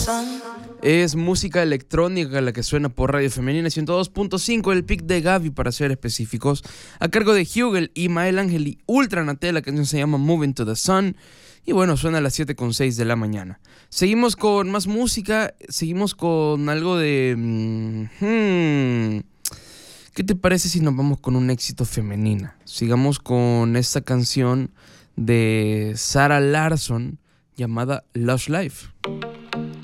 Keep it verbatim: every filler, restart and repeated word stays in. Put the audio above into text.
Es música electrónica la que suena por Radio Femenina ciento dos punto cinco, el pick de Gaby para ser específicos, a cargo de Hugel y Mael Ángel y Ultra Naté. La canción se llama Moving to the Sun y bueno, suena a las siete con seis de la mañana. Seguimos con más música, seguimos con algo de... Hmm, ¿qué te parece si nos vamos con un éxito femenina? Sigamos con esta canción de Sarah Larsson llamada Lush Life.